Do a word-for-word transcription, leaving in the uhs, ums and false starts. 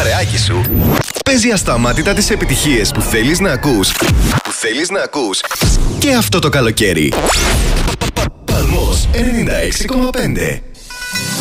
παρεάκι σου παίζει ασταμάτητα τις επιτυχίες που θέλεις να ακούς. Που θέλεις να ακούς και αυτό το καλοκαίρι. Παλμός ενενήντα έξι κόμμα πέντε.